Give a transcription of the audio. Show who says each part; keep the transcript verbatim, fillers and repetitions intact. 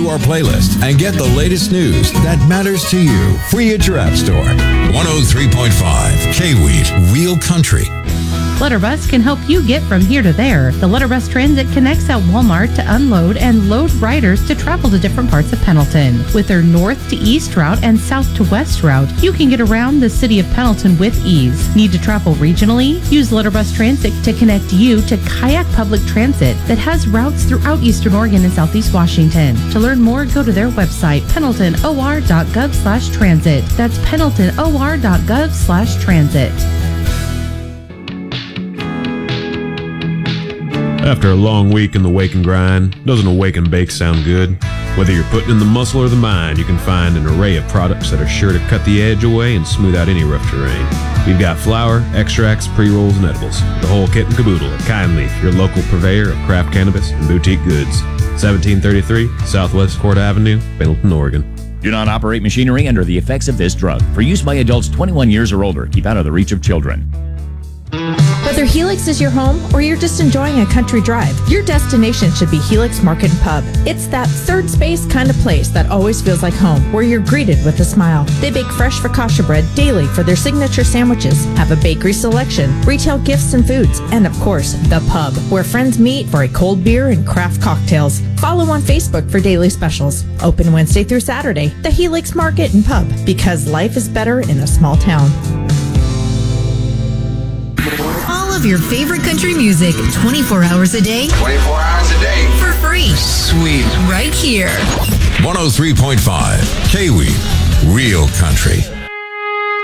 Speaker 1: to our playlist and get the latest news that matters to you free at your app store. one oh three point five K-Weed, Real Country.
Speaker 2: Letterbus can help you get from here to there. The Letterbus Transit connects at Walmart to unload and load riders to travel to different parts of Pendleton. With their north to east route and south to west route, you can get around the city of Pendleton with ease. Need to travel regionally? Use Letterbus Transit to connect you to Kayak Public Transit that has routes throughout Eastern Oregon and Southeast Washington. To learn more, go to their website, pendleton o r dot gov slash transit. That's pendleton o r dot gov slash transit.
Speaker 3: After a long week in the wake and grind, doesn't a wake and bake sound good? Whether you're putting in the muscle or the mind, you can find an array of products that are sure to cut the edge away and smooth out any rough terrain. We've got flour, extracts, pre-rolls, and edibles. The whole kit and caboodle at Kind Leaf, your local purveyor of craft cannabis and boutique goods. seventeen thirty-three Southwest Court Avenue, Pendleton, Oregon.
Speaker 4: Do not operate machinery under the effects of this drug. For use by adults twenty-one years or older, keep out of the reach of children.
Speaker 5: Whether Helix is your home or you're just enjoying a country drive, your destination should be Helix Market and Pub. It's that third space kind of place that always feels like home, where you're greeted with a smile. They bake fresh focaccia bread daily for their signature sandwiches, have a bakery selection, retail gifts and foods, and of course, the pub, where friends meet for a cold beer and craft cocktails. Follow on Facebook for daily specials. Open Wednesday through Saturday, the Helix Market and Pub, because life is better in a small town.
Speaker 6: All of your favorite country music, twenty-four hours a day.
Speaker 7: twenty-four hours a day.
Speaker 6: For free.
Speaker 7: Sweet.
Speaker 6: Right here.
Speaker 1: one oh three point five K-Weed, Real Country.